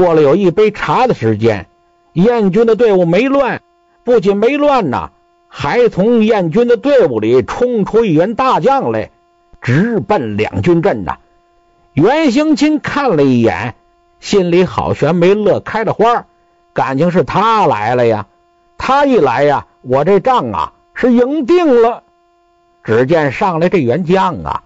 过了有一杯茶的时间，燕军的队伍没乱，不仅没乱呐，还从燕军的队伍里冲出一员大将来，直奔两军阵呐。袁行钦看了一眼，心里好悬没乐开了花，感情是他来了呀，他一来呀，我这仗啊是赢定了。只见上来这员将啊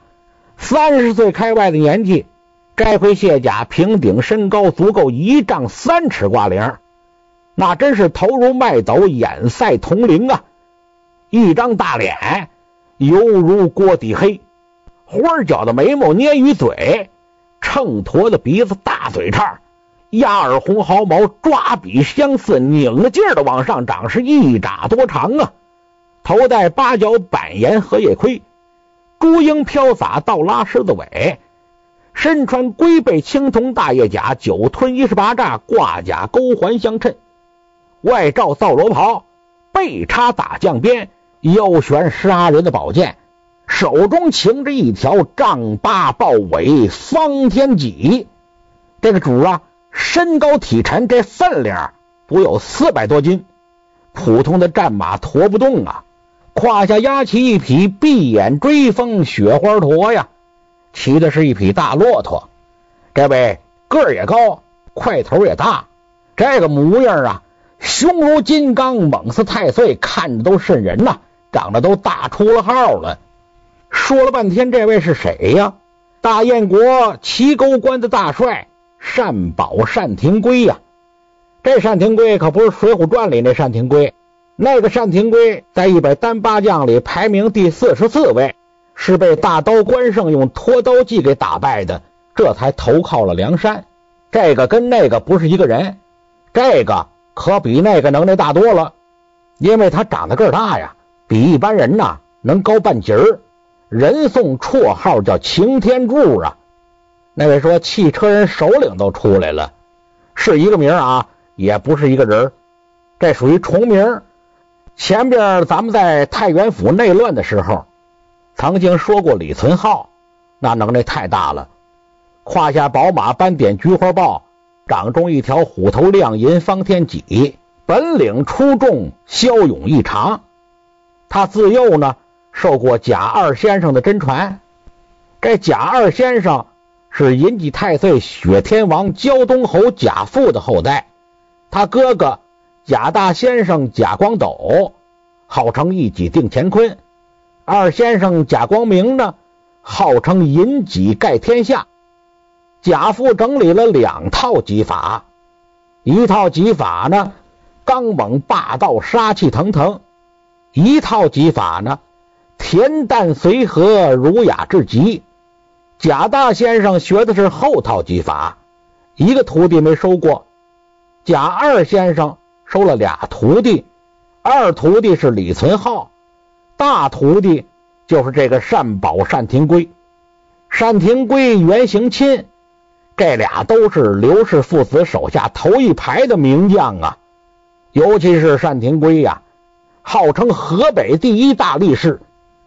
，30岁开外的年纪，摘盔卸甲，平顶身高足够1丈3尺挂零，那真是头如麦斗，眼赛铜铃啊！一张大脸犹如锅底黑，花角的眉毛捏鱼嘴，秤砣的鼻子大嘴叉，压耳红毫毛抓笔相似，拧着劲儿的往上长，是一拃多长啊！头戴8角板岩荷叶盔，朱缨飘洒，倒拉狮子尾，身穿龟背青铜大叶甲，九吞18栅，挂甲钩环相衬，外罩皂罗袍，背插大将鞭，腰悬杀人的宝剑，手中擎着一条丈8豹尾方天戟。这个主啊，身高体沉，这分量不有400多斤，普通的战马驮不动啊。胯下压起一匹闭眼追风雪花驼呀，骑的是一匹大骆驼。这位个儿也高，块头也大，这个模样啊，胸如金刚，猛似太岁，看着都瘆人呐，长得都大出了号了。说了半天，这位是谁呀？大燕国齐沟关的大帅单保单廷圭呀。这单廷圭可不是《水浒传》里那单廷圭，那个单廷圭在100单八将里排名第44位，是被大刀关胜用拖刀计给打败的，这才投靠了梁山。这个跟那个不是一个人，这个可比那个能耐大多了，因为他长得个儿大呀，比一般人呐能高半截儿，人送绰号叫擎天柱啊。那位说汽车人首领都出来了，是一个名啊，也不是一个人，这属于重名。前边咱们在太原府内乱的时候曾经说过李存浩，那能耐太大了，胯下宝马斑点菊花豹，掌中一条虎头亮银方天戟，本领出众，骁勇异常。他自幼呢受过贾二先生的真传，这贾二先生是银济太岁雪天王胶东侯贾父的后代，他哥哥贾大先生贾光斗号称一戟定乾坤，二先生贾光明呢号称银戟盖天下。贾父整理了2套戟法，一套戟法呢刚猛霸道杀气腾腾，一套戟法呢恬淡随和儒雅至极。贾大先生学的是后套戟法，一个徒弟没收过，贾二先生收了2徒弟，二徒弟是李存浩，大徒弟就是这个单保单廷圭。单廷圭、袁行钦，这俩都是刘氏父子手下头一排的名将啊。尤其是单廷圭呀，号称河北第1大力士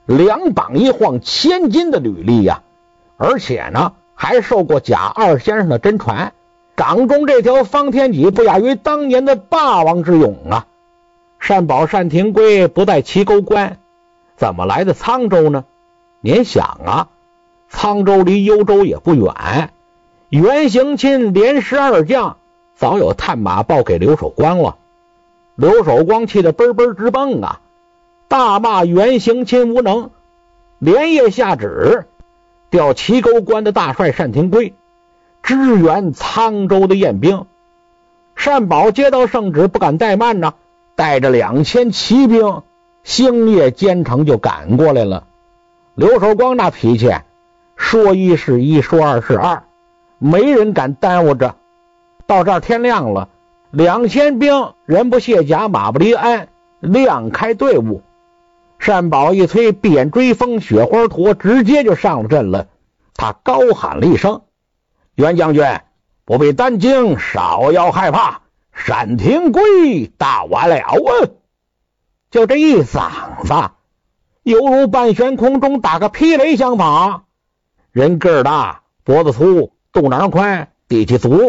，2膀一晃1000斤的履历呀，而且呢还受过贾二先生的真传，掌中这条方天戟不亚于当年的霸王之勇啊。单保单廷圭不在齐沟关，怎么来的沧州呢？您想啊，沧州离幽州也不远，袁行钦连12将早有探马报给刘守光了。刘守光气得奔奔直蹦啊，大骂袁行钦无能，连夜下旨调齐沟关的大帅单廷圭支援沧州的燕兵。单保接到圣旨不敢怠慢呢，带着2000骑兵星夜兼程就赶过来了。刘守光那脾气，说一是一，说二是二，没人敢耽误着。到这儿天亮了，2000兵人不卸甲马不离鞍，亮开队伍。单保一催闭眼追风雪花驼，直接就上了阵了。他高喊了一声：袁将军不必担惊，少要害怕，单廷圭到完了啊！就这一嗓子，犹如半悬空中打个霹雷相仿。人个儿大，脖子粗，肚囊宽，力气足，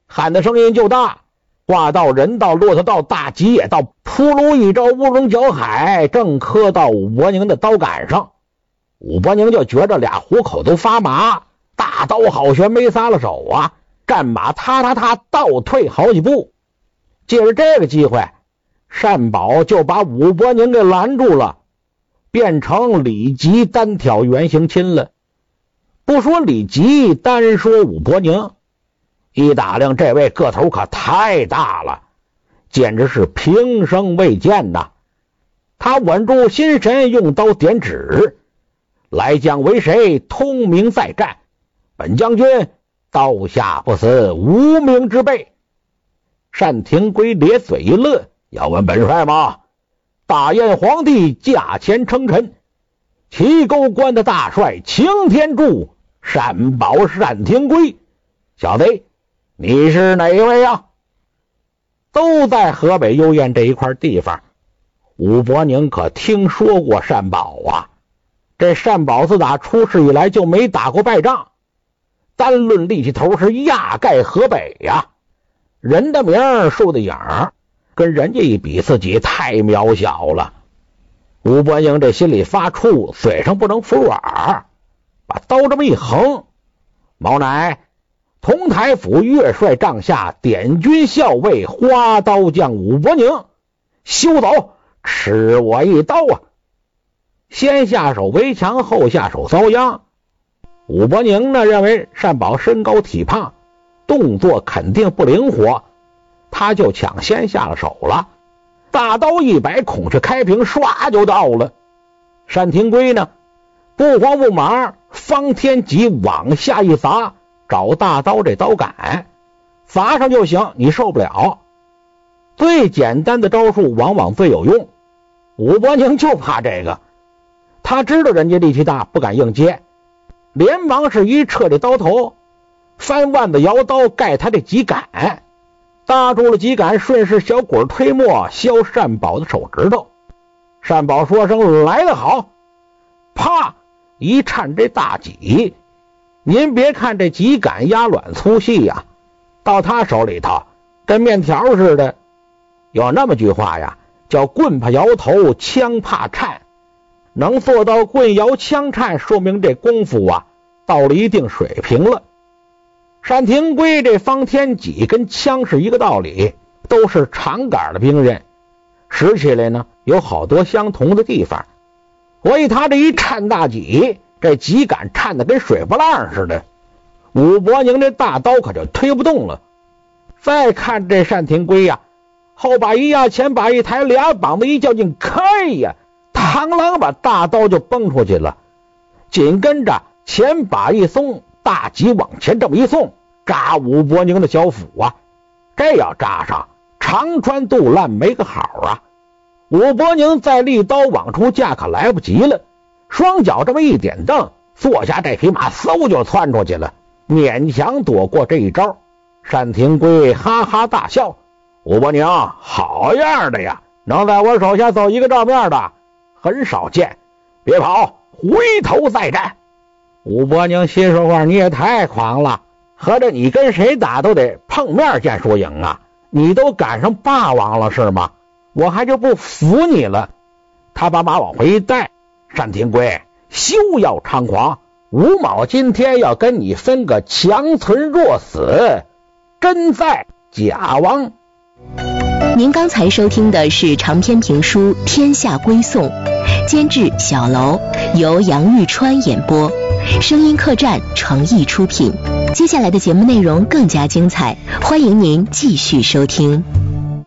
喊的声音就大，挂道、人道、骆驼道、大吉野道，扑噜一招乌龙搅海，正磕到武伯宁的刀杆上。武伯宁就觉着俩虎口都发麻，大刀好悬没撒了手啊，战马踏踏踏倒退好几步。借着这个机会，单宝就把武伯宁给拦住了，变成李吉单挑袁行钦了。不说李吉，单说武伯宁，一打量这位个头可太大了，简直是平生未见呐。他稳住心神，用刀点指：来将为谁？通明再战。本将军刀下不死无名之辈。单廷圭咧嘴一乐：要问本帅吗？大燕皇帝驾前称臣，齐沟关的大帅擎天柱单宝单廷圭。小子，你是哪一位啊？都在河北幽燕这一块地方，武伯宁可听说过单宝啊。这单宝自打出世以来就没打过败仗，单论力气头是压盖河北呀。人的名树的影，跟人家一比，自己太渺小了。武伯宁这心里发怵，嘴上不能服软，把刀这么一横：毛乃同台府岳帅帐下点军校尉花刀将武伯宁，休走，吃我一刀啊！先下手为强，后下手遭殃。武伯宁呢，认为单宝身高体胖，动作肯定不灵活，他就抢先下了手了。大刀一摆，孔雀开屏，唰就到了。单廷圭呢，不慌不忙，方天戟往下一砸，找大刀这刀杆，砸上就行，你受不了。最简单的招数往往最有用，武伯宁就怕这个。他知道人家力气大，不敢硬接，连忙是一撤这刀头，翻腕子摇刀盖他这戟杆，搭住了戟杆，顺势小滚推磨削单宝的手指头。单宝说声来得好，啪一颤这大戟。您别看这戟杆压软粗细呀，到他手里头跟面条似的。有那么句话呀，叫棍怕摇头，枪怕颤。能做到棍摇枪颤，说明这功夫啊到了一定水平了。单廷圭这方天戟跟枪是一个道理，都是长杆的兵刃，使起来呢有好多相同的地方。所以他这一颤大戟，这戟杆颤得跟水波浪似的，武伯宁这大刀可就推不动了。再看这单廷圭呀，后把一压，前把一抬，俩膀子一较劲，开呀，螳螂把大刀就崩出去了。紧跟着前把一松，大戟往前这么一送，扎武伯宁的小腹啊。这要扎上，肠穿肚烂没个好啊。武伯宁再立刀往出架可来不及了，双脚这么一点蹬，坐下这匹马嗖就窜出去了，勉强躲过这一招。单廷圭哈哈大笑：武伯宁好样的呀，能在我手下走一个照面的很少见，别跑，回头再战。武伯宁心说话：你也太狂了，合着你跟谁打都得碰面见输赢啊，你都赶上霸王了是吗？我还就不服你了。他把马往回一带：单廷圭休要猖狂，吴某今天要跟你分个强存弱死，真在假王。 您刚才收听的是长篇评书《天下归宋》，监制小楼，由杨玉川演播，声音客栈诚意出品。接下来的节目内容更加精彩，欢迎您继续收听。